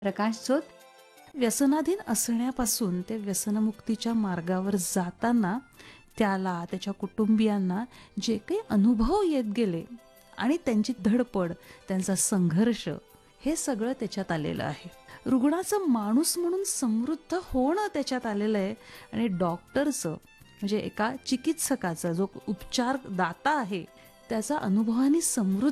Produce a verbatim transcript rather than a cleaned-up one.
प्रकाश झोत. व्यसनाधीन असण्यापासून ते व्यसनमुक्तीच्या मार्गावर जाताना त्याला, त्याच्या कुटुंबियांना जे काही अनुभव येत गेले आणि त्यांची धडपड, त्यांचा संघर्ष, हे सगळं त्याच्यात आलेलं आहे. रुग्णाचं माणूस म्हणून समृद्ध होणं त्याच्यात आलेलं आहे. आणि डॉक्टरचं म्हणजे एका चिकित्सकाचा जो उपचार दाता आहे त्याचा अनुभवाने समृद्ध